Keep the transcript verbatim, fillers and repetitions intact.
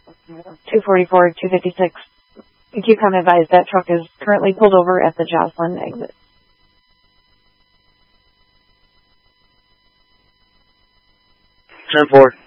two forty-four, two fifty-six. Q com advised that truck is currently pulled over at the Joslyn exit. ten four.